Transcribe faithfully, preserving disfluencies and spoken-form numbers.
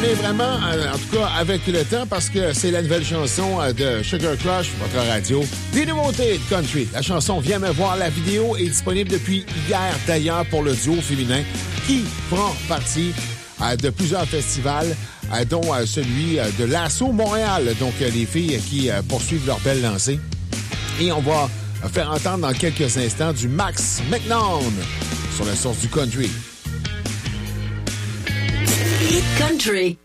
vient vraiment, en tout cas, avec le temps, parce que c'est la nouvelle chanson de Sugar Crush, votre radio. Des nouveautés de country. La chanson Viens me voir. La vidéo est disponible depuis hier, d'ailleurs, pour le duo féminin qui prend partie euh, de plusieurs festivals, euh, dont euh, celui euh, de l'Assaut Montréal. Donc, euh, les filles qui euh, poursuivent leur belle lancée. Et on va euh, faire entendre dans quelques instants du Max McNown sur la source du country. Country.